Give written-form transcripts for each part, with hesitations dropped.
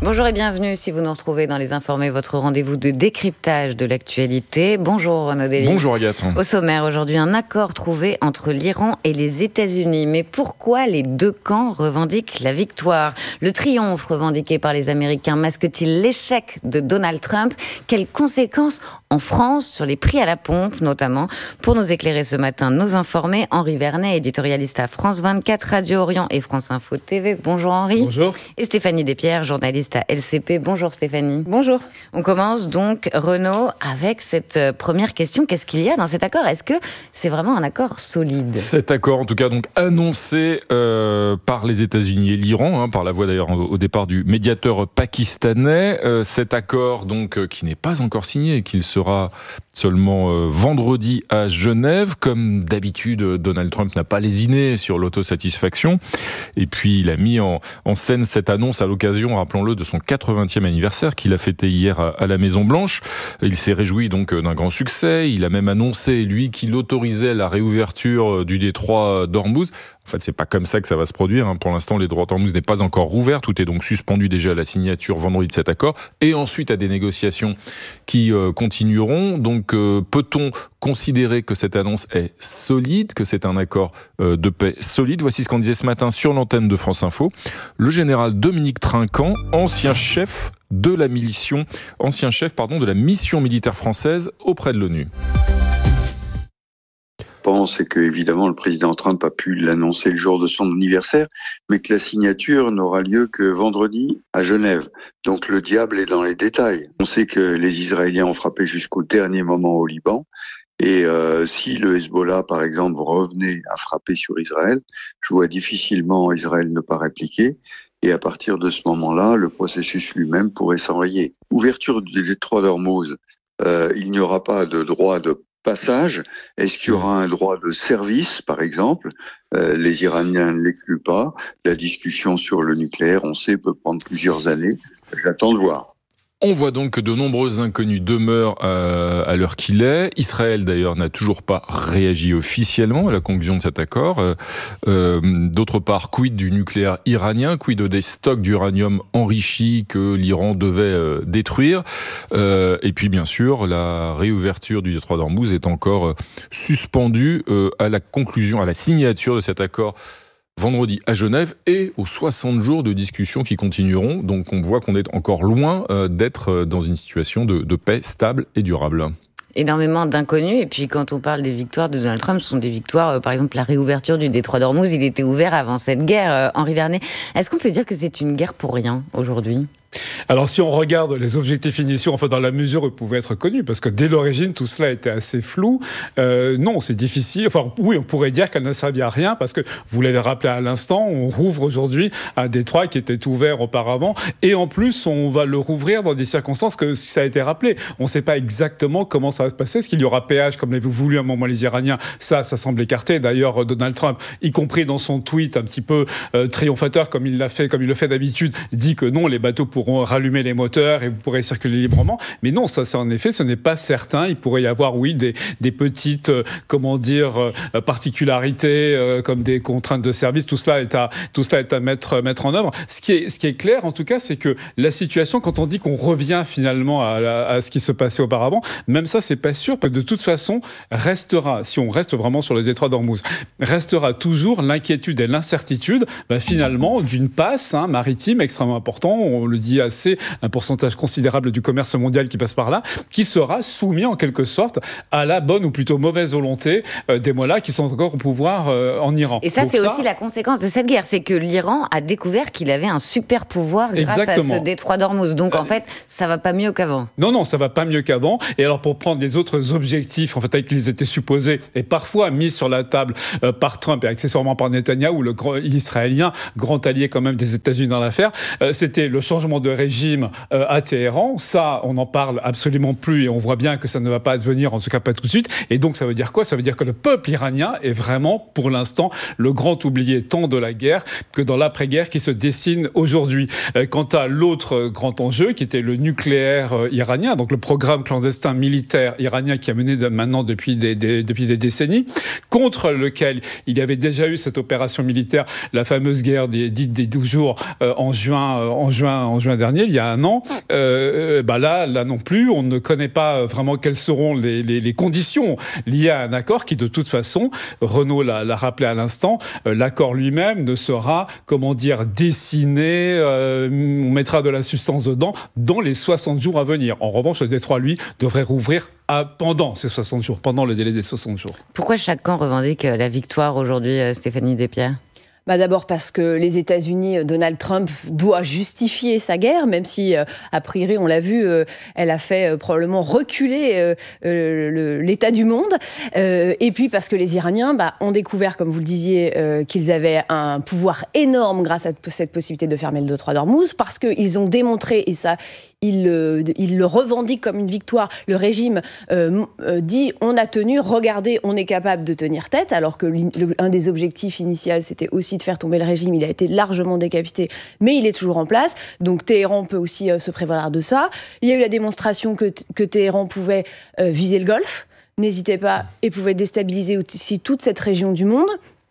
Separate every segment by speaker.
Speaker 1: Bonjour et bienvenue si vous nous retrouvez dans Les Informés, votre rendez-vous de décryptage de l'actualité. Bonjour Renaud Dely.
Speaker 2: Bonjour Agathe.
Speaker 1: Au sommaire aujourd'hui, un accord trouvé entre l'Iran et les États-Unis. Mais pourquoi les deux camps revendiquent la victoire ? Le triomphe revendiqué par les Américains masque-t-il l'échec de Donald Trump ? Quelles conséquences en France sur les prix à la pompe notamment ? Pour nous éclairer ce matin, nos informés, Henri Vernet, éditorialiste à France 24, Radio Orient et France Info TV. Bonjour Henri.
Speaker 3: Bonjour.
Speaker 1: Et Stéphanie Despierres, journaliste à LCP. Bonjour Stéphanie.
Speaker 4: Bonjour.
Speaker 1: On commence donc, Renaud, avec cette première question. Qu'est-ce qu'il y a dans cet accord ? Est-ce que c'est vraiment un accord solide ?
Speaker 2: Cet accord, en tout cas, donc annoncé par les États-Unis et l'Iran, par la voix d'ailleurs au départ du médiateur pakistanais. Cet accord, donc, qui n'est pas encore signé et qu'il sera seulement vendredi à Genève. Comme d'habitude, Donald Trump n'a pas lésiné sur l'autosatisfaction. Et puis, il a mis en scène cette annonce à l'occasion, rappelons-le, de son 80e anniversaire qu'il a fêté hier à la Maison-Blanche. Il s'est réjoui donc d'un grand succès. Il a même annoncé, lui, qu'il autorisait la réouverture du détroit d'Ormuz. En fait, c'est pas comme ça que ça va se produire. Pour l'instant, les droits d'Ormuz n'est pas encore rouvert. Tout est donc suspendu déjà à la signature vendredi de cet accord et ensuite à des négociations qui continueront. Donc, peut-on considérer que cette annonce est solide, que c'est un accord de paix solide ? Voici ce qu'on disait ce matin sur l'antenne de France Info. Le général Dominique Trinquant, ancien chef de la mission militaire française auprès de l'ONU.
Speaker 5: C'est que évidemment le président Trump a pu l'annoncer le jour de son anniversaire, mais que la signature n'aura lieu que vendredi à Genève. Donc le diable est dans les détails. On sait que les Israéliens ont frappé jusqu'au dernier moment au Liban. Et si le Hezbollah, par exemple, revenait à frapper sur Israël, je vois difficilement Israël ne pas répliquer. Et à partir de ce moment-là, le processus lui-même pourrait s'enrayer. Ouverture du détroit d'Ormuz, il n'y aura pas de droit de passage. Est-ce qu'il y aura un droit de service, par exemple ? Les Iraniens ne l'excluent pas. La discussion sur le nucléaire, on sait, peut prendre plusieurs années. J'attends de voir.
Speaker 2: On voit donc que de nombreux inconnus demeurent à l'heure qu'il est. Israël, d'ailleurs, n'a toujours pas réagi officiellement à la conclusion de cet accord. D'autre part, quid du nucléaire iranien ? Quid des stocks d'uranium enrichi que l'Iran devait détruire ? Et puis, bien sûr, la réouverture du détroit d'Ormuz est encore suspendue à la signature de cet accord vendredi à Genève et aux 60 jours de discussion qui continueront. Donc on voit qu'on est encore loin d'être dans une situation de paix stable et durable.
Speaker 1: Énormément d'inconnus. Et puis quand on parle des victoires de Donald Trump, ce sont des victoires, par exemple la réouverture du détroit d'Ormuz, il était ouvert avant cette guerre. Henri Vernet, est-ce qu'on peut dire que c'est une guerre pour rien aujourd'hui ?
Speaker 3: Alors si on regarde les objectifs initiaux, dans la mesure où ils pouvaient être connus, parce que dès l'origine tout cela était assez flou, non, c'est difficile. Oui, on pourrait dire qu'elle ne servait à rien, parce que vous l'avez rappelé à l'instant, on rouvre aujourd'hui un détroit qui était ouvert auparavant, et en plus on va le rouvrir dans des circonstances que ça a été rappelé. On ne sait pas exactement comment ça va se passer. Est-ce qu'il y aura péage comme l'avaient voulu à un moment les Iraniens ? Ça semble écarté. D'ailleurs, Donald Trump, y compris dans son tweet un petit peu triomphateur comme il le fait d'habitude, dit que non, les bateaux pourront rallumer les moteurs et vous pourrez circuler librement. Mais non, ça, c'est en effet, ce n'est pas certain. Il pourrait y avoir, oui, des petites, particularités, comme des contraintes de service. Tout cela est à mettre en œuvre. Ce qui est clair, en tout cas, c'est que la situation, quand on dit qu'on revient finalement à ce qui se passait auparavant, même ça, c'est pas sûr, parce que de toute façon, restera, si on reste vraiment sur le détroit d'Ormuz, restera toujours l'inquiétude et l'incertitude, finalement, d'une passe maritime extrêmement important. On le dit assez, un pourcentage considérable du commerce mondial qui passe par là, qui sera soumis en quelque sorte à la bonne ou plutôt mauvaise volonté des mollahs qui sont encore au pouvoir en Iran.
Speaker 1: Et ça, aussi la conséquence de cette guerre, c'est que l'Iran a découvert qu'il avait un super pouvoir grâce à ce détroit d'Ormuz. Donc en fait, ça va pas mieux qu'avant.
Speaker 3: Non, ça va pas mieux qu'avant. Et alors pour prendre les autres objectifs, avec qu'ils étaient supposés et parfois mis sur la table par Trump et accessoirement par Netanyahou, l'Israélien, grand allié quand même des États-Unis dans l'affaire, c'était le changement de régime à Téhéran. Ça, on n'en parle absolument plus et on voit bien que ça ne va pas advenir, en tout cas pas tout de suite. Et donc, ça veut dire quoi ? Ça veut dire que le peuple iranien est vraiment, pour l'instant, le grand oublié tant de la guerre que dans l'après-guerre qui se dessine aujourd'hui. Quant à l'autre grand enjeu, qui était le nucléaire iranien, donc le programme clandestin militaire iranien qui a mené maintenant depuis des décennies, contre lequel il y avait déjà eu cette opération militaire, la fameuse guerre dite des 12 jours en juin dernier, dernier, il y a un an. Là non plus, on ne connaît pas vraiment quelles seront les conditions liées à un accord qui, de toute façon, Renaud l'a rappelé à l'instant, l'accord lui-même ne sera, dessiné, on mettra de la substance dedans dans les 60 jours à venir. En revanche, le détroit, lui, devrait rouvrir pendant ces 60 jours, pendant le délai des 60 jours.
Speaker 1: Pourquoi chaque camp revendique la victoire aujourd'hui, Stéphanie Despierres ?
Speaker 4: D'abord parce que les États-Unis, Donald Trump doit justifier sa guerre, même si, a priori, on l'a vu, elle a fait probablement reculer l'état du monde. Et puis parce que les Iraniens ont découvert, comme vous le disiez, qu'ils avaient un pouvoir énorme grâce à cette possibilité de fermer le détroit d'Ormuz, parce qu'ils ont démontré, et ça, ils le revendiquent comme une victoire. Le régime dit « on a tenu, regardez, on est capable de tenir tête », alors que un des objectifs initiaux, c'était aussi de faire tomber le régime. Il a été largement décapité, mais il est toujours en place. Donc Téhéran peut aussi se prévaloir de ça. Il y a eu la démonstration que Téhéran pouvait viser le Golfe, n'hésitait pas, et pouvait déstabiliser aussi toute cette région du monde.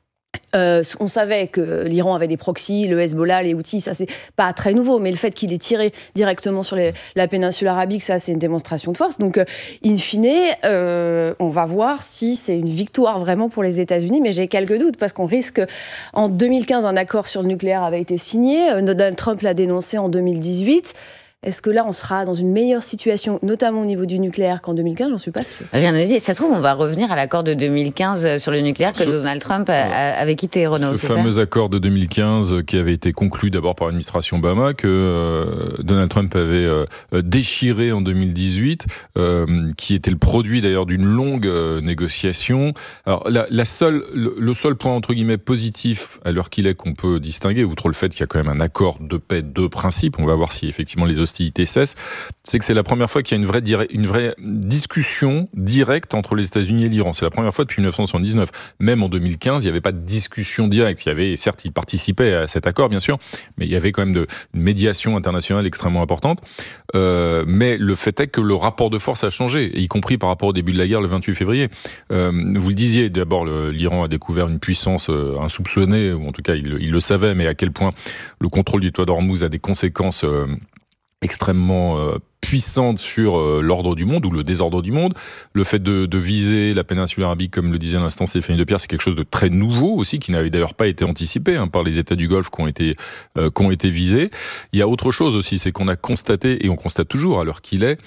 Speaker 4: On savait que l'Iran avait des proxys, le Hezbollah, les Houthis, ça c'est pas très nouveau, mais le fait qu'il ait tiré directement sur la péninsule arabique, ça c'est une démonstration de force. Donc, in fine, on va voir si c'est une victoire vraiment pour les États-Unis, mais j'ai quelques doutes parce qu'on risque. En 2015, un accord sur le nucléaire avait été signé. Donald Trump l'a dénoncé en 2018. Est-ce que là, on sera dans une meilleure situation, notamment au niveau du nucléaire, qu'en 2015 ? J'en suis pas sûre.
Speaker 1: Rien ne dit. Ça se trouve, on va revenir à l'accord de 2015 sur le nucléaire que Donald Trump avait quitté, Renaud.
Speaker 2: Ce fameux accord de 2015 qui avait été conclu d'abord par l'administration Obama, que Donald Trump avait déchiré en 2018, qui était le produit d'ailleurs d'une longue négociation. Alors, le seul point entre guillemets positif à l'heure qu'il est qu'on peut distinguer, outre le fait qu'il y a quand même un accord de paix de principe, on va voir si effectivement les hostilités cessent, c'est que c'est la première fois qu'il y a une vraie discussion directe entre les États-Unis et l'Iran. C'est la première fois depuis 1979. Même en 2015, il n'y avait pas de discussion directe. Certes, ils participaient à cet accord, bien sûr, mais il y avait quand même une médiation internationale extrêmement importante. Mais le fait est que le rapport de force a changé, y compris par rapport au début de la guerre le 28 février. Vous le disiez, d'abord, l'Iran a découvert une puissance insoupçonnée, ou en tout cas, il le savait, mais à quel point le contrôle du détroit d'Ormuz a des conséquences extrêmement puissante sur l'ordre du monde ou le désordre du monde. Le fait de viser la péninsule arabique, comme le disait à l'instant Stéphanie Despierres, c'est quelque chose de très nouveau aussi, qui n'avait d'ailleurs pas été anticipé par les États du Golfe qui ont été visés. Il y a autre chose aussi, c'est qu'on a constaté, et on constate toujours à l'heure qu'il est,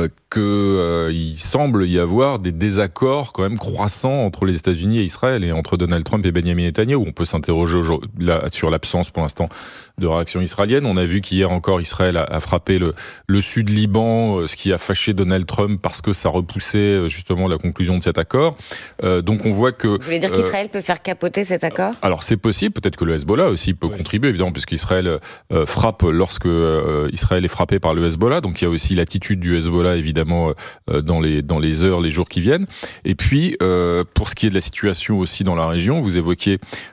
Speaker 2: qu'il semble y avoir des désaccords quand même croissants entre les États-Unis et Israël, et entre Donald Trump et Benjamin Netanyahou. On peut s'interroger sur l'absence pour l'instant de réaction israélienne. On a vu qu'hier encore Israël a frappé le sud Liban, ce qui a fâché Donald Trump parce que ça repoussait justement la conclusion de cet accord. Donc on voit que...
Speaker 1: Vous voulez dire qu'Israël peut faire capoter cet accord ?
Speaker 2: Alors c'est possible, peut-être que le Hezbollah aussi peut contribuer, évidemment, puisqu'Israël frappe lorsque Israël est frappé par le Hezbollah. Donc il y a aussi l'attitude du Hezbollah, évidemment, dans les heures, les jours qui viennent. Et puis, pour ce qui est de la situation aussi dans la région, vous évoquiez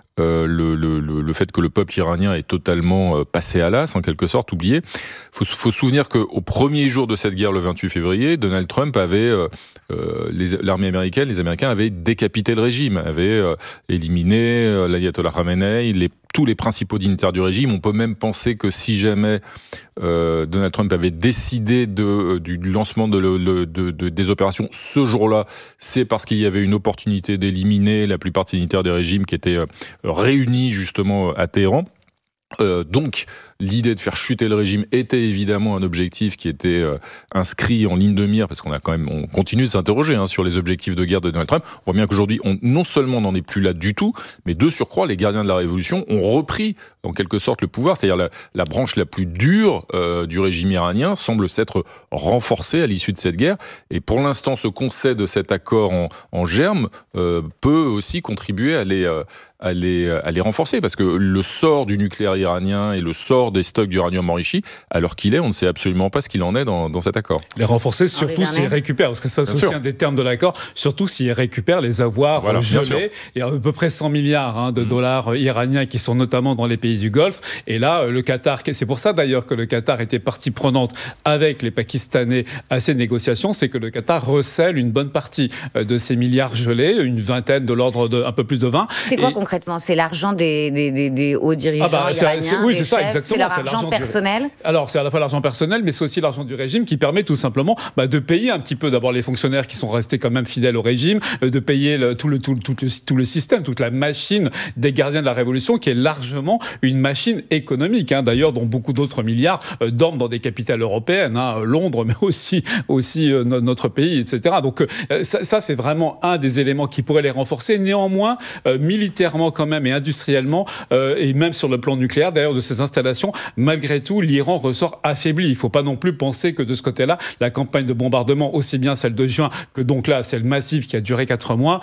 Speaker 2: le fait que le peuple iranien est totalement passé à l'as, en quelque sorte, oublié. Faut se souvenir qu'au premier jour de cette guerre, le 28 février, Donald Trump avait, l'armée américaine, les Américains avaient décapité le régime, avaient éliminé l'ayatollah Khamenei, tous les principaux dignitaires du régime. On peut même penser que si jamais Donald Trump avait décidé du lancement des opérations ce jour-là, c'est parce qu'il y avait une opportunité d'éliminer la plupart des dignitaires du régime qui étaient réunis justement à Téhéran. Donc, l'idée de faire chuter le régime était évidemment un objectif qui était inscrit en ligne de mire, parce on continue de s'interroger sur les objectifs de guerre de Donald Trump. On voit bien qu'aujourd'hui, non seulement on n'en est plus là du tout, mais de surcroît, les gardiens de la révolution ont repris en quelque sorte le pouvoir, c'est-à-dire la branche la plus dure du régime iranien semble s'être renforcée à l'issue de cette guerre. Et pour l'instant, ce qu'on sait de cet accord en germe peut aussi contribuer à les renforcer, parce que le sort du nucléaire iranien et le sort des stocks d'uranium enrichi, alors qu'il est, on ne sait absolument pas ce qu'il en est dans cet accord.
Speaker 3: Les renforcer, surtout s'ils récupèrent, parce que ça c'est aussi un des termes de l'accord, surtout s'ils récupèrent les avoirs gelés. Il y a à peu près 100 milliards de dollars iraniens qui sont notamment dans les pays du Golfe. Et là, le Qatar, c'est pour ça d'ailleurs que le Qatar était partie prenante avec les Pakistanais à ces négociations, c'est que le Qatar recèle une bonne partie de ces milliards gelés, une vingtaine de l'ordre de un peu plus de 20.
Speaker 1: C'est quoi concrètement? C'est l'argent des hauts dirigeants iraniens,
Speaker 3: oui,
Speaker 1: des
Speaker 3: c'est ça,
Speaker 1: chefs,
Speaker 3: exactement.
Speaker 1: c'est leur argent personnel?
Speaker 3: Alors, c'est à la fois l'argent personnel, mais c'est aussi l'argent du régime qui permet tout simplement de payer un petit peu d'abord les fonctionnaires qui sont restés quand même fidèles au régime, de payer tout le système, toute la machine des gardiens de la révolution, qui est largement une machine économique, d'ailleurs, dont beaucoup d'autres milliards dorment dans des capitales européennes, Londres, mais aussi notre pays, etc. Donc ça, c'est vraiment un des éléments qui pourrait les renforcer. Néanmoins, militairement quand même et industriellement, et même sur le plan nucléaire, d'ailleurs, de ces installations, malgré tout, l'Iran ressort affaibli. Il ne faut pas non plus penser que de ce côté-là, la campagne de bombardement, aussi bien celle de juin que donc là, celle massive qui a duré 4 mois,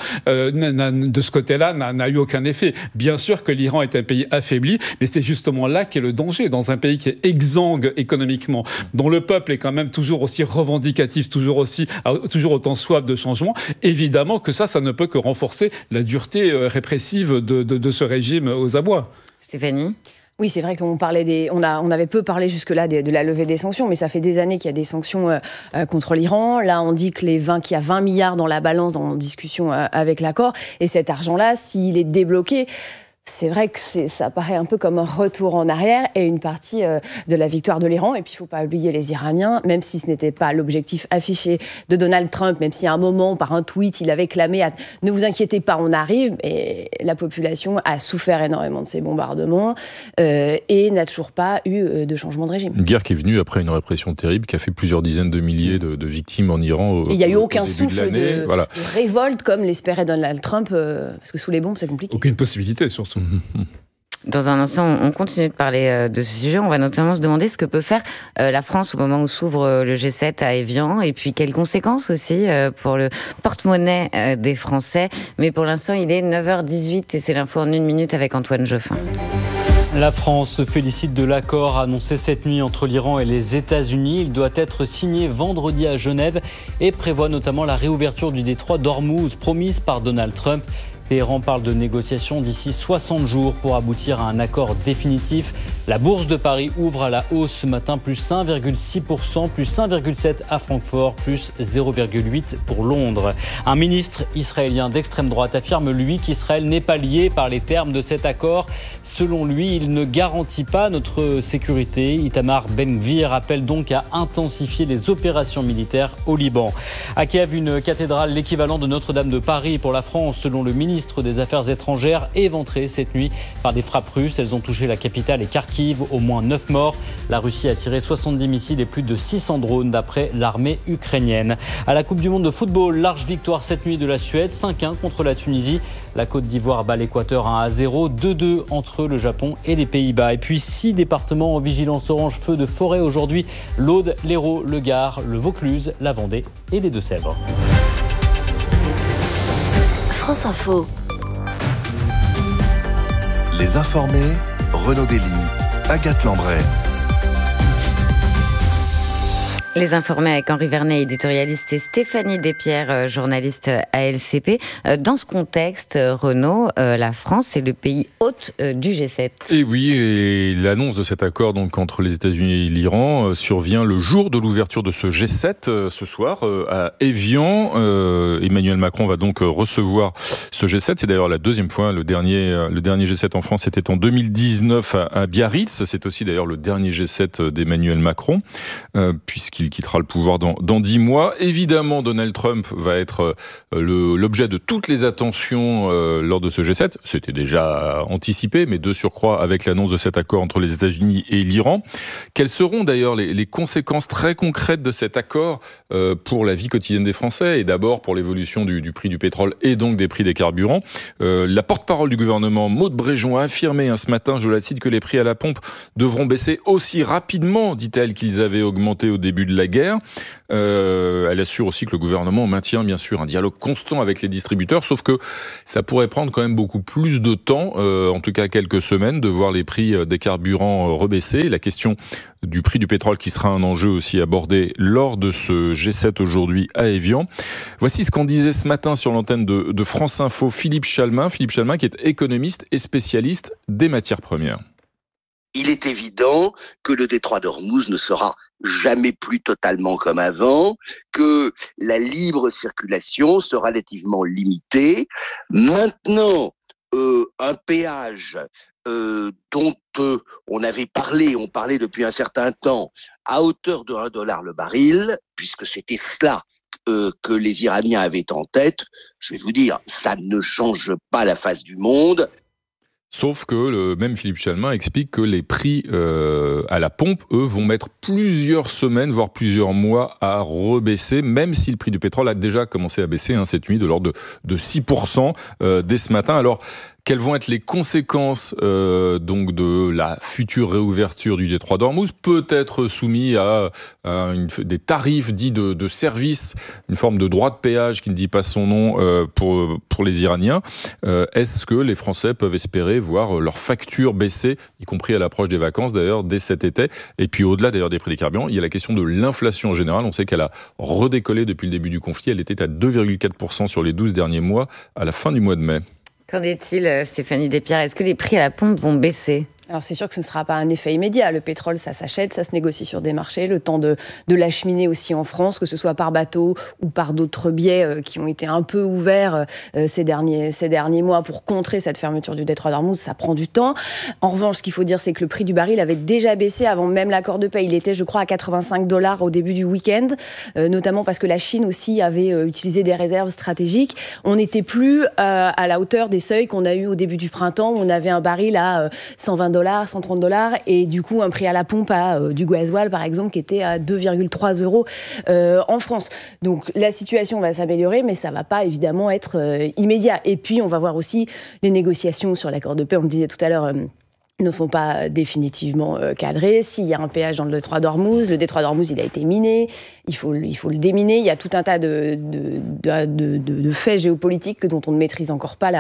Speaker 3: de ce côté-là, n'a eu aucun effet. Bien sûr que l'Iran est un pays affaibli, mais c'est justement là qu'est le danger, dans un pays qui est exsangue économiquement, dont le peuple est quand même toujours aussi revendicatif, toujours autant soif de changement. Évidemment que ça ne peut que renforcer la dureté répressive de ce régime aux abois.
Speaker 1: Stéphanie?
Speaker 4: Oui, c'est vrai qu'on parlait on avait peu parlé jusque-là de la levée des sanctions, mais ça fait des années qu'il y a des sanctions contre l'Iran. Là, on dit qu'il y a 20 milliards dans la balance en discussion avec l'accord. Et cet argent-là, s'il est débloqué, c'est vrai que ça paraît un peu comme un retour en arrière et une partie de la victoire de l'Iran. Et puis, il ne faut pas oublier les Iraniens, même si ce n'était pas l'objectif affiché de Donald Trump, même si à un moment, par un tweet, il avait clamé « Ne vous inquiétez pas, on arrive », et la population a souffert énormément de ces bombardements et n'a toujours pas eu de changement de régime.
Speaker 2: Une guerre qui est venue après une répression terrible qui a fait plusieurs dizaines de milliers de victimes en Iran.
Speaker 4: Il n'y a eu aucun souffle
Speaker 2: de
Speaker 4: révolte comme l'espérait Donald Trump, parce que sous les bombes, c'est compliqué.
Speaker 3: Aucune possibilité, surtout.
Speaker 1: Dans un instant, on continue de parler de ce sujet. On va notamment se demander ce que peut faire la France au moment où s'ouvre le G7 à Évian, et puis quelles conséquences aussi pour le porte-monnaie des Français. Mais pour l'instant, il est 9h18 et c'est l'info en 1 minute avec Antoine Geoffin.
Speaker 6: La France se félicite de l'accord annoncé cette nuit entre l'Iran et les États-Unis. Il doit être signé vendredi à Genève et prévoit notamment la réouverture du détroit d'Ormuz promise par Donald Trump. Téhéran parle de négociations d'ici 60 jours pour aboutir à un accord définitif. La bourse de Paris ouvre à la hausse ce matin, plus 1,6%, plus 1,7% à Francfort, plus 0,8% pour Londres. Un ministre israélien d'extrême droite affirme, lui, qu'Israël n'est pas lié par les termes de cet accord. Selon lui, il ne garantit pas notre sécurité. Itamar Ben-Gvir appelle donc à intensifier les opérations militaires au Liban. À Kiev, une cathédrale, l'équivalent de Notre-Dame de Paris pour la France, selon le ministre des Affaires étrangères, éventrée cette nuit par des frappes russes. Elles ont touché la capitale et Kharkiv, au moins 9 morts. La Russie a tiré 70 missiles et plus de 600 drones d'après l'armée ukrainienne. À la Coupe du Monde de football, large victoire cette nuit de la Suède, 5-1 contre la Tunisie. La Côte d'Ivoire bat l'Équateur 1-0, 2-2 entre le Japon et les Pays-Bas. Et puis 6 départements en vigilance orange feu de forêt aujourd'hui: l'Aude, l'Hérault, le Gard, le Vaucluse, la Vendée et les Deux-Sèvres.
Speaker 7: France Info.
Speaker 8: Les informés, Renaud Dely, Agathe Lambray.
Speaker 1: Les informés avec Henri Vernet, éditorialiste, et Stéphanie Despierres, journaliste à LCP. Dans ce contexte, Renaud, la France est le pays hôte du G7.
Speaker 2: Et oui, et l'annonce de cet accord donc entre les États-Unis et l'Iran survient le jour de l'ouverture de ce G7 ce soir à Évian. Emmanuel Macron va donc recevoir ce G7. C'est d'ailleurs la deuxième fois. Le dernier G7 en France était en 2019 à Biarritz. C'est aussi d'ailleurs le dernier G7 d'Emmanuel Macron, puisqu'il quittera le pouvoir dans 10 mois. Évidemment, Donald Trump va être l'objet de toutes les attentions lors de ce G7. C'était déjà anticipé, mais de surcroît avec l'annonce de cet accord entre les États-Unis et l'Iran. Quelles seront d'ailleurs les conséquences très concrètes de cet accord pour la vie quotidienne des Français, et d'abord pour l'évolution du prix du pétrole et donc des prix des carburants? La porte-parole du gouvernement, Maud Bréjon, a affirmé ce matin, je la cite, que les prix à la pompe devront baisser aussi rapidement, dit-elle, qu'ils avaient augmenté au début de la guerre. Elle assure aussi que le gouvernement maintient bien sûr un dialogue constant avec les distributeurs, sauf que ça pourrait prendre quand même beaucoup plus de temps, en tout cas quelques semaines, de voir les prix des carburants rebaisser. La question du prix du pétrole qui sera un enjeu aussi abordé lors de ce G7 aujourd'hui à Évian. Voici ce qu'en disait ce matin sur l'antenne de France Info Philippe Chalmin qui est économiste et spécialiste des matières premières.
Speaker 9: Il est évident que le détroit d'Ormuz ne sera jamais plus totalement comme avant, que la libre circulation sera relativement limitée. Maintenant, un péage dont on parlait depuis un certain temps, à hauteur de $1 le baril, puisque c'était cela que les Iraniens avaient en tête, je vais vous dire, ça ne change pas la face du monde.
Speaker 2: Sauf que le même Philippe Chalmin explique que les prix à la pompe, eux, vont mettre plusieurs semaines, voire plusieurs mois à rebaisser, même si le prix du pétrole a déjà commencé à baisser cette nuit de l'ordre de 6% dès ce matin. Alors, quelles vont être les conséquences donc de la future réouverture du détroit d'Ormuz, peut-être soumis à des tarifs dits de service, une forme de droit de péage qui ne dit pas son nom pour les Iraniens. Est-ce que les Français peuvent espérer voir leur facture baisser, y compris à l'approche des vacances d'ailleurs, dès cet été? Et puis au-delà d'ailleurs des prix des carburants, il y a la question de l'inflation en général. On sait qu'elle a redécollé depuis le début du conflit. Elle était à 2,4% sur les 12 derniers mois à la fin du mois de mai.
Speaker 1: Qu'en est-il, Stéphanie Despierres? Est-ce que les prix à la pompe vont baisser?
Speaker 4: Alors c'est sûr que ce ne sera pas un effet immédiat. Le pétrole, ça s'achète, ça se négocie sur des marchés. Le temps de l'acheminer aussi en France, que ce soit par bateau ou par d'autres biais qui ont été un peu ouverts ces derniers mois pour contrer cette fermeture du détroit d'Ormuz, ça prend du temps. En revanche, ce qu'il faut dire, c'est que le prix du baril avait déjà baissé avant même l'accord de paix. Il était, je crois, à $85 au début du week-end, notamment parce que la Chine aussi avait utilisé des réserves stratégiques. On n'était plus à la hauteur des seuils qu'on a eu au début du printemps, où on avait un baril à $120, $130, et du coup un prix à la pompe du gasoil par exemple qui était à 2,3 € en France. Donc la situation va s'améliorer, mais ça va pas évidemment être immédiat. Et puis on va voir aussi les négociations sur l'accord de paix, on le disait tout à l'heure, ne sont pas définitivement cadrés. S'il y a un péage dans le détroit d'Ormuz, le détroit d'Ormuz il a été miné, il faut le déminer. Il y a tout un tas de faits géopolitiques dont on ne maîtrise encore pas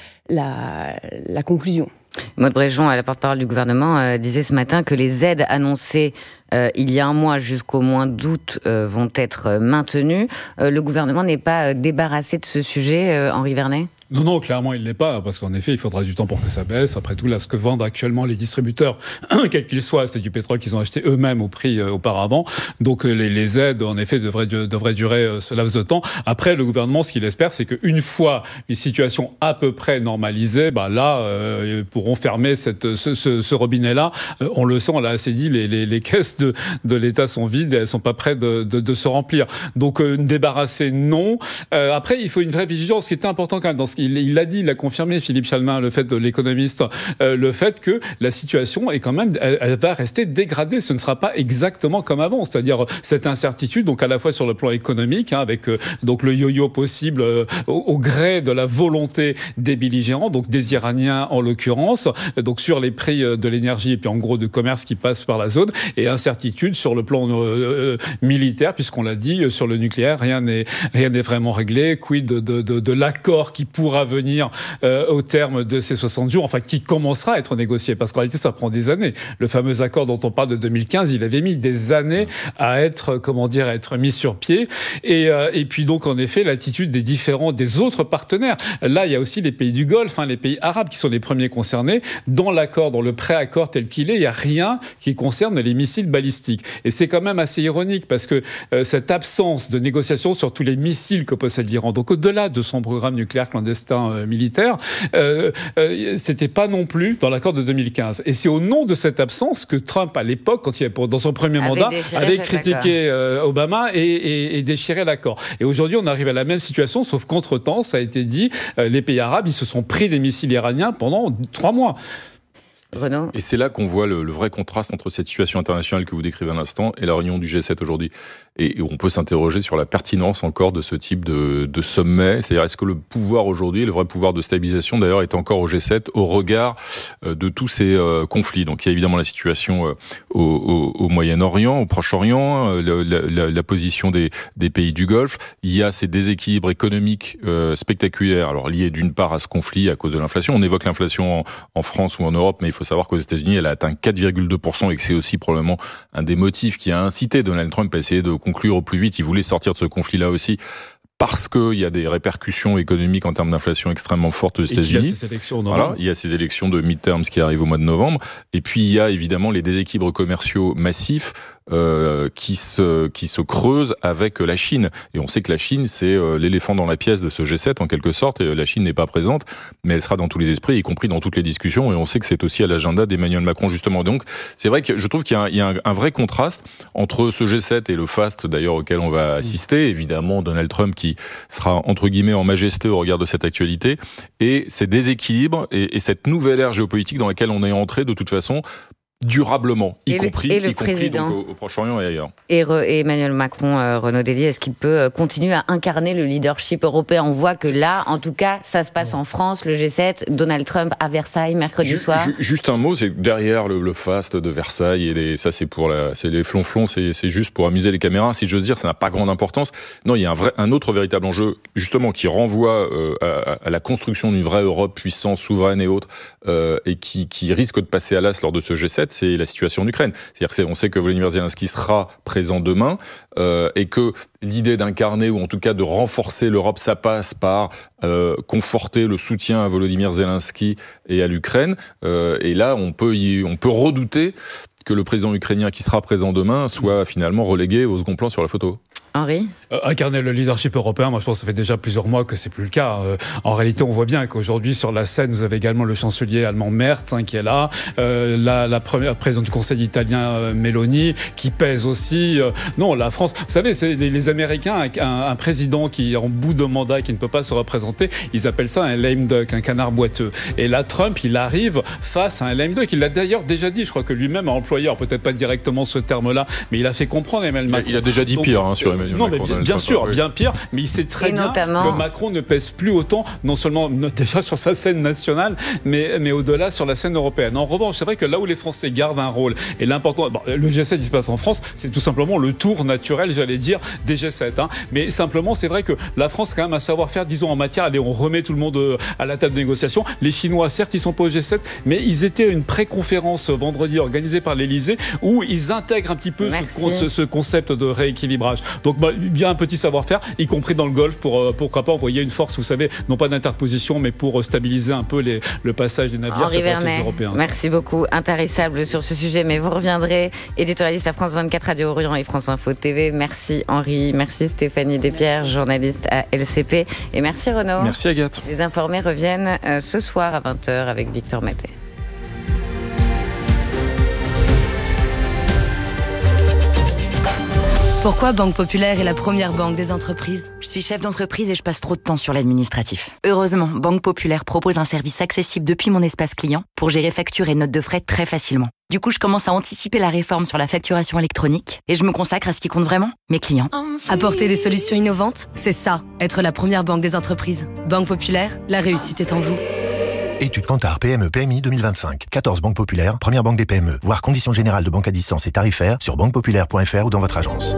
Speaker 4: la conclusion.
Speaker 1: Maude Bréjon, la porte-parole du gouvernement, disait ce matin que les aides annoncées il y a un mois jusqu'au mois d'août vont être maintenues. Le gouvernement n'est pas débarrassé de ce sujet, Henri Vernet ?
Speaker 3: Non, clairement, il ne l'est pas, parce qu'en effet, il faudra du temps pour que ça baisse. Après tout, là, ce que vendent actuellement les distributeurs, quels qu'ils soient, c'est du pétrole qu'ils ont acheté eux-mêmes au prix auparavant. Donc, les aides, en effet, devraient durer ce laps de temps. Après, le gouvernement, ce qu'il espère, c'est qu'une fois une situation à peu près normalisée, ils pourront fermer ce robinet-là. On le sent, on l'a assez dit, les caisses de l'État sont vides, elles sont pas prêtes de se remplir. Donc, débarrasser, non. Après, il faut une vraie vigilance. Ce qui était important quand même dans ce il l'a dit, il l'a confirmé, Philippe Chalmin, le fait de l'économiste, le fait que la situation est quand même, elle va rester dégradée. Ce ne sera pas exactement comme avant. C'est-à-dire cette incertitude, donc à la fois sur le plan économique, avec donc le yo-yo possible au gré de la volonté des belligérants, donc des Iraniens en l'occurrence, donc sur les prix de l'énergie et puis en gros de commerce qui passe par la zone, et incertitude sur le plan militaire, puisqu'on l'a dit, sur le nucléaire, rien n'est vraiment réglé. Quid de l'accord qui pourra venir au terme de ces 60 jours, enfin qui commencera à être négocié, parce qu'en réalité ça prend des années. Le fameux accord dont on parle de 2015, il avait mis des années à être mis sur pied, et puis donc en effet l'attitude des autres partenaires. Là il y a aussi les pays du Golfe, les pays arabes qui sont les premiers concernés. Dans l'accord, dans le pré-accord tel qu'il est, il n'y a rien qui concerne les missiles balistiques. Et c'est quand même assez ironique, parce que cette absence de négociation sur tous les missiles que possède l'Iran, donc au-delà de son programme nucléaire clandestin militaire, c'était pas non plus dans l'accord de 2015. Et c'est au nom de cette absence que Trump, à l'époque, quand il dans son premier mandat, avait critiqué Obama et déchiré l'accord. Et aujourd'hui, on arrive à la même situation, sauf qu'entre-temps, ça a été dit, les pays arabes, ils se sont pris des missiles iraniens pendant 3 mois.
Speaker 1: Renaud.
Speaker 2: Et c'est là qu'on voit le vrai contraste entre cette situation internationale que vous décrivez à l'instant et la réunion du G7 aujourd'hui. Et on peut s'interroger sur la pertinence encore de ce type de sommet. C'est-à-dire, est-ce que le pouvoir aujourd'hui, le vrai pouvoir de stabilisation d'ailleurs, est encore au G7 au regard de tous ces conflits? Donc il y a évidemment la situation au Moyen-Orient, au Proche-Orient, la position des pays du Golfe. Il y a ces déséquilibres économiques spectaculaires, alors liés d'une part à ce conflit à cause de l'inflation. On évoque l'inflation en France ou en Europe, mais il faut savoir qu'aux États-Unis, elle a atteint 4,2% et que c'est aussi probablement un des motifs qui a incité Donald Trump à essayer de conclure au plus vite. Il voulait sortir de ce conflit-là aussi, parce qu'il y a des répercussions économiques en termes d'inflation extrêmement fortes aux États-Unis.
Speaker 3: Et il y a ces élections en novembre.
Speaker 2: Voilà, il y a ces élections de midterms qui arrivent au mois de novembre. Et puis il y a évidemment les déséquilibres commerciaux massifs qui se creuse avec la Chine. Et on sait que la Chine, c'est l'éléphant dans la pièce de ce G7 en quelque sorte. Et la Chine n'est pas présente, mais elle sera dans tous les esprits, y compris dans toutes les discussions. Et on sait que c'est aussi à l'agenda d'Emmanuel Macron justement. Donc c'est vrai que je trouve qu'il y a un vrai contraste entre ce G7 et le faste d'ailleurs auquel on va assister. Évidemment, Donald Trump qui sera entre guillemets en majesté au regard de cette actualité, et ces déséquilibres et cette nouvelle ère géopolitique dans laquelle on est entré de toute façon durablement, y compris donc au Proche-Orient et ailleurs.
Speaker 1: Et Emmanuel Macron, Renaud Dely, est-ce qu'il peut continuer à incarner le leadership européen? On voit que là, en tout cas, ça se passe en France, le G7, Donald Trump à Versailles mercredi soir. Juste
Speaker 2: un mot, c'est que derrière le faste de Versailles, et ça c'est les flonflons, c'est juste pour amuser les caméras, si j'ose dire, ça n'a pas grande importance. Non, il y a un autre véritable enjeu, justement, qui renvoie à la construction d'une vraie Europe puissante, souveraine et autre, et qui risque de passer à l'as lors de ce G7, c'est la situation en Ukraine. C'est-à-dire qu'on sait que Volodymyr Zelensky sera présent demain et que l'idée d'incarner ou en tout cas de renforcer l'Europe, ça passe par conforter le soutien à Volodymyr Zelensky et à l'Ukraine. Et là, on peut redouter que le président ukrainien qui sera présent demain soit finalement relégué au second plan sur la photo.
Speaker 1: Henri ?
Speaker 3: Incarner le leadership européen, moi je pense que ça fait déjà plusieurs mois que c'est plus le cas. En réalité, on voit bien qu'aujourd'hui sur la scène, vous avez également le chancelier allemand Merz qui est là, la première présidente du Conseil italien Meloni qui pèse aussi. Non, la France, vous savez, c'est les Américains, un président qui est en bout de mandat et qui ne peut pas se représenter, ils appellent ça un lame duck, un canard boiteux. Et là, Trump, il arrive face à un lame duck. Il l'a d'ailleurs déjà dit, je crois que lui-même a employé, alors peut-être pas directement ce terme-là, mais il a fait comprendre Emmanuel Macron.
Speaker 2: Il a déjà dit pire sur Emmanuel.
Speaker 3: Non, mais bien sûr, bien pire, mais il sait très bien que Macron ne pèse plus autant, non seulement déjà sur sa scène nationale, mais au-delà sur la scène européenne. En revanche, c'est vrai que là où les Français gardent un rôle, et l'important, le G7 il se passe en France, c'est tout simplement le tour naturel, j'allais dire, des G7. Mais simplement, c'est vrai que la France a quand même un savoir-faire, disons, en matière, allez, on remet tout le monde à la table de négociation. Les Chinois, certes, ils sont pas au G7, mais ils étaient à une pré-conférence vendredi organisée par l'Élysée où ils intègrent un petit peu ce concept de rééquilibrage. Donc, il y a un petit savoir-faire, y compris dans le Golfe, pour pourquoi pas envoyer une force, vous savez, non pas d'interposition, mais pour stabiliser un peu le passage des navires
Speaker 1: les Européens. Merci beaucoup, intarissable sur ce sujet, mais vous reviendrez, éditorialiste à France 24, Radio Orient et France Info TV. Merci Henri, merci Stéphanie Despierres, journaliste à LCP, et merci Renaud.
Speaker 2: Merci Agathe.
Speaker 1: Les informés reviennent ce soir à 20h avec Victor Maté.
Speaker 10: Pourquoi Banque Populaire est la première banque des entreprises ? Je suis chef d'entreprise et je passe trop de temps sur l'administratif. Heureusement, Banque Populaire propose un service accessible depuis mon espace client pour gérer factures et notes de frais très facilement. Du coup, je commence à anticiper la réforme sur la facturation électronique et je me consacre à ce qui compte vraiment, mes clients. Apporter des solutions innovantes, c'est ça, être la première banque des entreprises. Banque Populaire, la réussite est en vous.
Speaker 11: Étude Kantar PME PMI 2025. 14 banques populaires, première banque des PME. Voir conditions générales de banque à distance et tarifaires sur banquepopulaire.fr ou dans votre agence.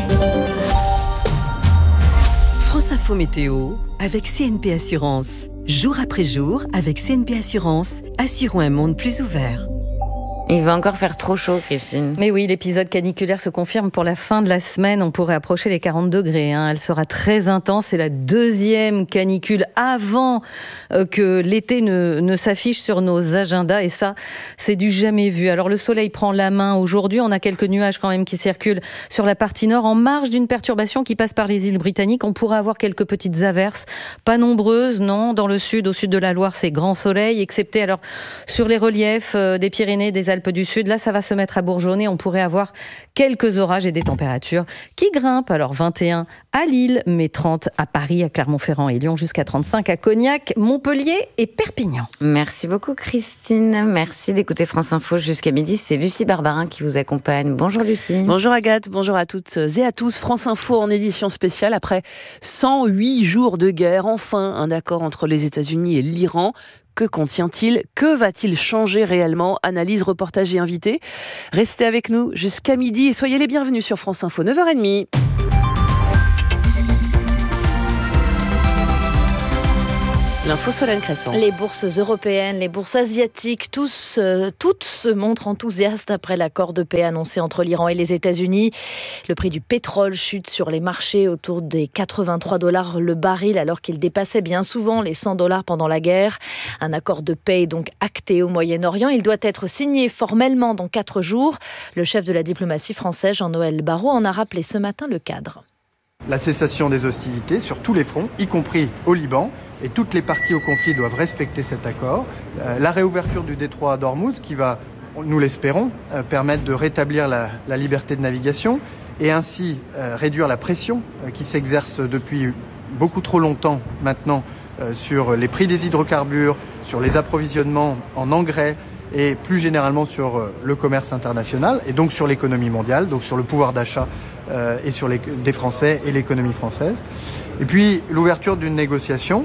Speaker 12: France Info Météo avec CNP Assurance. Jour après jour, avec CNP Assurance, assurons un monde plus ouvert.
Speaker 1: Il va encore faire trop chaud, Christine.
Speaker 4: Mais oui, l'épisode caniculaire se confirme pour la fin de la semaine. On pourrait approcher les 40 degrés. Elle sera très intense. C'est la deuxième canicule avant que l'été ne s'affiche sur nos agendas. Et ça, c'est du jamais vu. Alors, le soleil prend la main aujourd'hui. On a quelques nuages quand même qui circulent sur la partie nord. En marge d'une perturbation qui passe par les îles britanniques, on pourrait avoir quelques petites averses. Pas nombreuses, non. Dans le sud, au sud de la Loire, c'est grand soleil, excepté alors sur les reliefs des Pyrénées, des Alpes du Sud. Là, ça va se mettre à bourgeonner. On pourrait avoir quelques orages et des températures qui grimpent. Alors 21 à Lille, mais 30 à Paris, à Clermont-Ferrand et Lyon, jusqu'à 35 à Cognac, Montpellier et Perpignan.
Speaker 1: Merci beaucoup Christine. Merci d'écouter France Info jusqu'à midi. C'est Lucie Barbarin qui vous accompagne. Bonjour Lucie.
Speaker 13: Bonjour Agathe, bonjour à toutes et à tous. France Info en édition spéciale après 108 jours de guerre. Enfin, un accord entre les États-Unis et l'Iran. Que contient-il ? Que va-t-il changer réellement ? Analyse, reportage et invité. Restez avec nous jusqu'à midi et soyez les bienvenus sur France Info, 9h30. L'info Solène Crescent.
Speaker 14: Les bourses européennes, les bourses asiatiques, toutes se montrent enthousiastes après l'accord de paix annoncé entre l'Iran et les États-Unis. Le prix du pétrole chute sur les marchés autour des $83 le baril, alors qu'il dépassait bien souvent les $100 pendant la guerre. Un accord de paix est donc acté au Moyen-Orient. Il doit être signé formellement dans 4 jours. Le chef de la diplomatie française, Jean-Noël Barrot, en a rappelé ce matin le cadre.
Speaker 15: La cessation des hostilités sur tous les fronts, y compris au Liban, et toutes les parties au conflit doivent respecter cet accord. La réouverture du détroit d'Ormuz qui va, nous l'espérons, permettre de rétablir la liberté de navigation et ainsi réduire la pression qui s'exerce depuis beaucoup trop longtemps maintenant sur les prix des hydrocarbures, sur les approvisionnements en engrais et plus généralement sur le commerce international et donc sur l'économie mondiale, donc sur le pouvoir d'achat et sur des Français et l'économie française. Et puis l'ouverture d'une négociation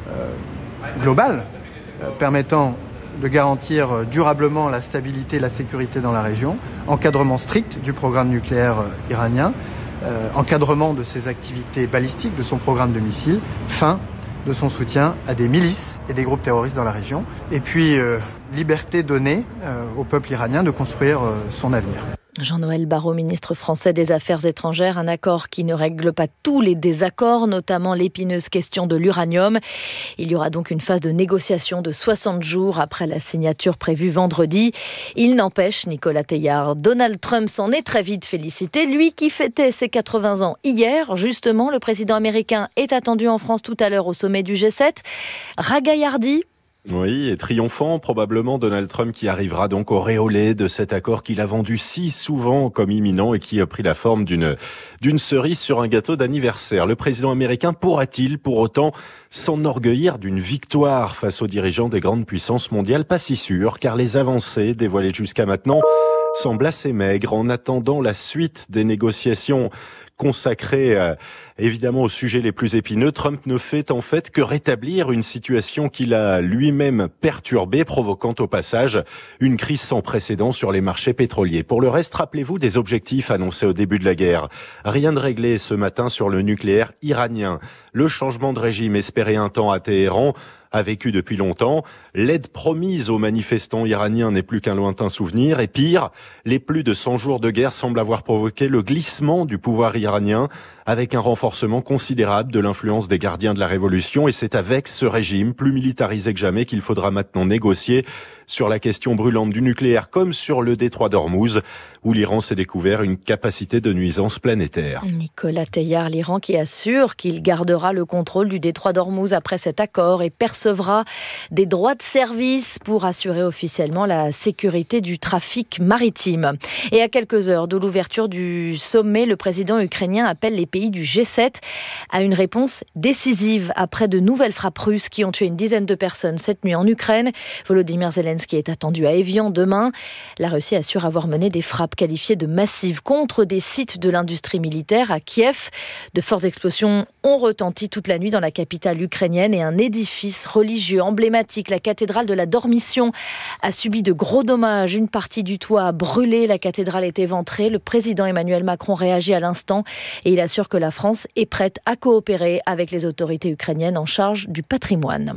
Speaker 15: globale permettant de garantir durablement la stabilité et la sécurité dans la région, encadrement strict du programme nucléaire iranien, encadrement de ses activités balistiques, de son programme de missiles, fin de son soutien à des milices et des groupes terroristes dans la région, et puis liberté donnée au peuple iranien de construire son avenir.
Speaker 14: Jean-Noël Barrot, ministre français des Affaires étrangères, un accord qui ne règle pas tous les désaccords, notamment l'épineuse question de l'uranium. Il y aura donc une phase de négociation de 60 jours après la signature prévue vendredi. Il n'empêche, Nicolas Teilhard, Donald Trump s'en est très vite félicité. Lui qui fêtait ses 80 ans hier, justement, le président américain est attendu en France tout à l'heure au sommet du G7. Ragaillardi.
Speaker 16: Oui, et triomphant, probablement Donald Trump qui arrivera donc auréolé de cet accord qu'il a vendu si souvent comme imminent et qui a pris la forme d'une cerise sur un gâteau d'anniversaire. Le président américain pourra-t-il pour autant s'enorgueillir d'une victoire face aux dirigeants des grandes puissances mondiales? Pas si sûr, car les avancées dévoilées jusqu'à maintenant semblent assez maigres. En attendant la suite des négociations consacré évidemment aux sujets les plus épineux, Trump ne fait en fait que rétablir une situation qu'il a lui-même perturbée, provoquant au passage une crise sans précédent sur les marchés pétroliers. Pour le reste, rappelez-vous des objectifs annoncés au début de la guerre. Rien de réglé ce matin sur le nucléaire iranien. Le changement de régime espéré un temps à Téhéran a vécu depuis longtemps. L'aide promise aux manifestants iraniens n'est plus qu'un lointain souvenir. Et pire, les plus de 100 jours de guerre semblent avoir provoqué le glissement du pouvoir iranien avec un renforcement considérable de l'influence des gardiens de la révolution. Et c'est avec ce régime plus militarisé que jamais qu'il faudra maintenant négocier sur la question brûlante du nucléaire comme sur le détroit d'Ormuz, où l'Iran s'est découvert une capacité de nuisance planétaire.
Speaker 14: Nicolas Teilhard, l'Iran qui assure qu'il gardera le contrôle du détroit d'Ormuz après cet accord et percevra des droits de service pour assurer officiellement la sécurité du trafic maritime. Et à quelques heures de l'ouverture du sommet, le président ukrainien appelle les pays du G7 à une réponse décisive après de nouvelles frappes russes qui ont tué une dizaine de personnes cette nuit en Ukraine. Volodymyr Zelensky est attendu à Évian demain. La Russie assure avoir mené des frappes qualifiées de massives contre des sites de l'industrie militaire à Kiev. De fortes explosions ont retenti toute la nuit dans la capitale ukrainienne et un édifice religieux emblématique, la cathédrale de la Dormition, a subi de gros dommages. Une partie du toit a brûlé, la cathédrale est éventrée. Le président Emmanuel Macron réagit à l'instant et il assure que la France est prête à coopérer avec les autorités ukrainiennes en charge du patrimoine.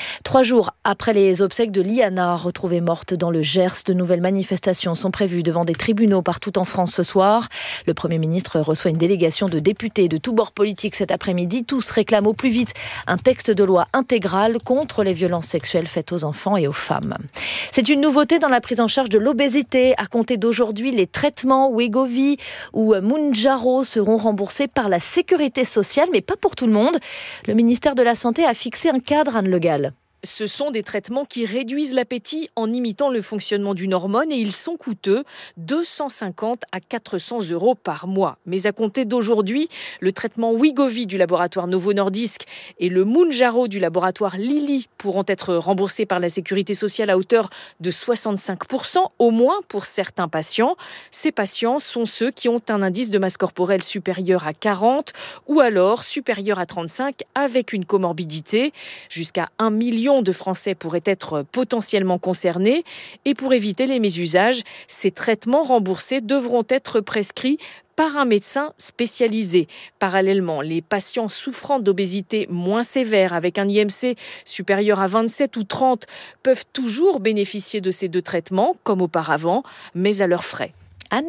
Speaker 14: 3 jours après les obsèques de Liana, retrouvée morte dans le Gers, de nouvelles manifestations sont prévues devant des tribunaux partout en France ce soir. Le Premier ministre reçoit une délégation de députés de tous bords politiques cet après-midi. Tous réclament au plus vite un texte de loi intégral contre les violences sexuelles faites aux enfants et aux femmes. C'est une nouveauté dans la prise en charge de l'obésité. À compter d'aujourd'hui, les traitements Wegovy ou Mounjaro seront remboursés par la Sécurité sociale, mais pas pour tout le monde. Le ministère de la Santé a fixé un cadre, Anne Le Gall.
Speaker 17: Ce sont des traitements qui réduisent l'appétit en imitant le fonctionnement d'une hormone et ils sont coûteux, 250 à 400 € par mois. Mais à compter d'aujourd'hui, le traitement Wegovy du laboratoire Novo Nordisk et le Mounjaro du laboratoire Lilly pourront être remboursés par la Sécurité sociale à hauteur de 65%, au moins pour certains patients. Ces patients sont ceux qui ont un indice de masse corporelle supérieur à 40 ou alors supérieur à 35 avec une comorbidité. Jusqu'à 1 million millions de Français pourraient être potentiellement concernés. Et pour éviter les mésusages, ces traitements remboursés devront être prescrits par un médecin spécialisé. Parallèlement, les patients souffrant d'obésité moins sévère avec un IMC supérieur à 27 ou 30 peuvent toujours bénéficier de ces deux traitements, comme auparavant, mais à leurs frais.